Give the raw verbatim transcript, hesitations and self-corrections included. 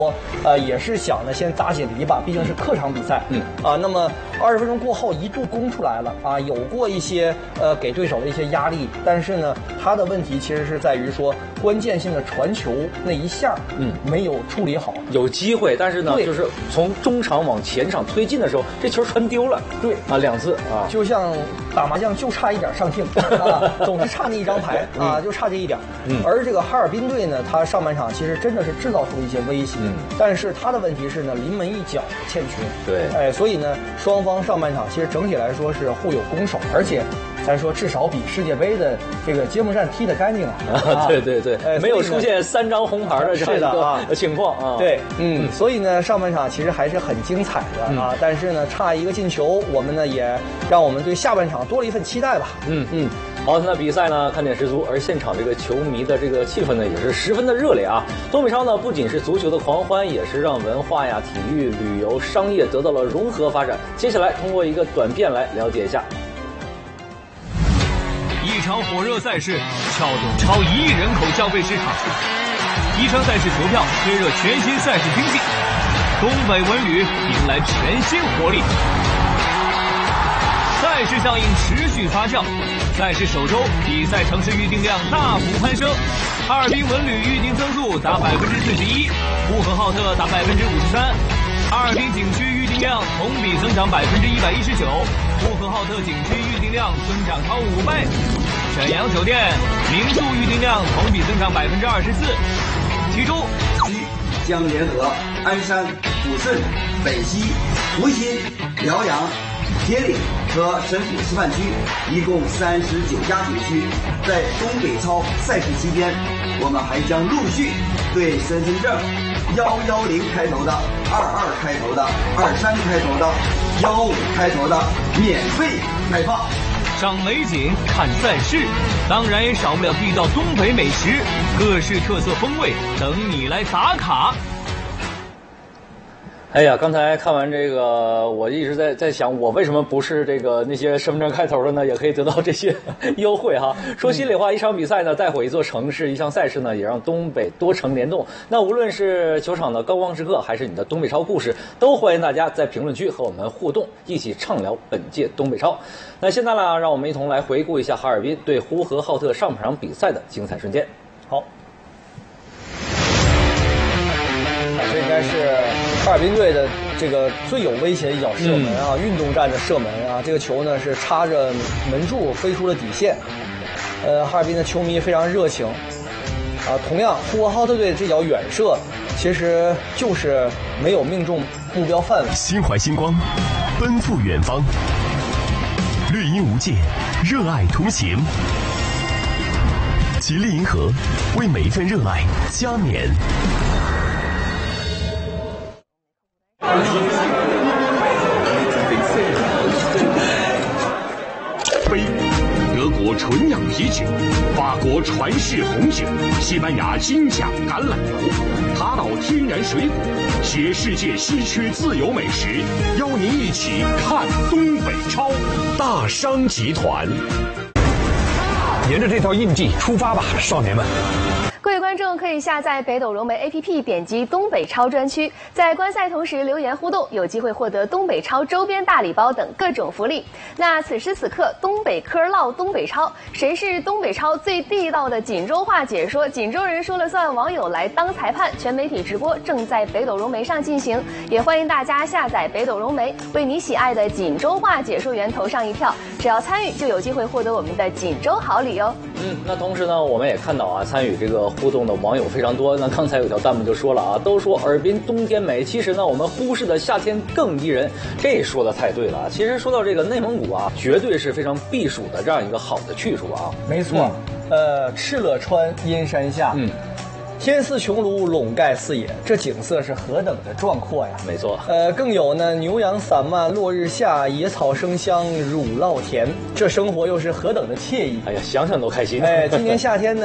呃，也是想呢先打紧篱笆，毕竟是客场比赛。嗯啊，那么二十分钟过后一度攻出来了啊，有过一些呃给对手的一些压力，但是呢，他的问题其实是在于说关键性的传球那一下，嗯，没有处理好。 有机会，但是呢，就是从中场往前场推进的时候，这球传丢了。 对啊，两次啊， 就像打麻将就差一点上听啊，总是差那一张牌啊，就差这一点。嗯，而这个哈尔滨队呢，他上半场其实真的是制造出一些威胁。嗯，但是他的问题是呢，临门一脚欠缺。 对， 哎，所以呢，双方上半场其实整体来说是互有攻守，而且咱说至少比世界杯的这个揭幕战踢得干净啊。 啊对对对，哎、没有出现三张红牌的这样一个情况啊。 对，嗯，嗯所以呢，上半场其实还是很精彩的、嗯、啊，但是呢，差一个进球，我们呢也让我们对下半场多了一份期待吧。 嗯嗯。好，那比赛呢看点十足，而现场这个球迷的这个气氛呢也是十分的热烈啊。东北超呢不仅是足球的狂欢，也是让文化呀、体育、旅游、商业得到了融合发展。接下来通过一个短片来了解一下。 一场火热赛事撬动超一亿人口消费市场，一场赛事球票推热全新赛事经济，东北文旅迎来全新活力。赛事效应持续发酵，赛事首周比赛城市预订量大幅攀升，哈尔滨文旅预订增速达百分之四十一，呼和浩特达百分之五十三，哈尔滨景区预订量同比增长百分之一百一十九，呼和浩特景区预订量增长超五倍，沈阳酒店、民宿预订量同比增长百分之二十四，其中将联合鞍山、抚顺、北溪、湖心、辽阳、铁岭和神浦示范区一共三十九家景区，在东北超赛事期间，我们还将陆续对身份证幺幺零开头的、二二开头的、二三开头的、幺五开头的免费开放。 赏美景、看赛事，当然也少不了地道东北美食，各式特色风味等你来打卡。 哎呀，刚才看完这个，我一直在在想，我为什么不是这个那些身份证开头的呢？也可以得到这些优惠哈。说心里话，一场比赛呢，带火一座城市，一项赛事呢，也让东北多城联动。那无论是球场的高光时刻，还是你的东北超故事，都欢迎大家在评论区和我们互动，一起畅聊本届东北超。那现在呢，让我们一同来回顾一下哈尔滨对呼和浩特上半场比赛的精彩瞬间。 好。这应该是哈尔滨队的这个最有威胁的一脚射门啊，嗯、运动战的射门啊，这个球呢是插着门柱飞出了底线。呃，哈尔滨的球迷非常热情啊。同样，呼和浩特队的这脚远射，其实就是没有命中目标范围。 心怀星光，奔赴远方，绿荫无界，热爱同行。吉利银河为每一份热爱加冕。 杯，德国纯酿啤酒，法国传世红酒，西班牙金奖橄榄油，塔岛天然水果，学世界稀缺自由美食，邀您一起看东北超。大商集团， 沿着这条印记出发吧，少年们！ 各位观众可以下载北斗融媒 A P P， 点击东北超专区，在观赛同时留言互动，有机会获得东北超周边大礼包等各种福利。那此时此刻，东北嗑唠东北超，谁是东北超最地道的锦州话解说？锦州人说了算，网友来当裁判。全媒体直播正在北斗融媒上进行，也欢迎大家下载北斗融媒，为你喜爱的锦州话解说员投上一票。只要参与，就有机会获得我们的锦州好礼哦。 嗯，那同时呢，我们也看到啊，参与这个互动的网友非常多。那刚才有条弹幕就说了啊，都说尔滨冬天美，其实呢，我们忽视的夏天更宜人。这说的太对了。其实说到这个内蒙古啊，绝对是非常避暑的这样一个好的去处啊。 没错，嗯、呃，敕勒川，阴山下，嗯。天似穹庐，笼盖四野，这景色是何等的壮阔呀！ 没错， 呃，更有呢，牛羊散漫，落日下，野草生香，乳酪甜，这生活又是何等的惬意！ 哎呀，想想都开心。 哎，今年夏天呢。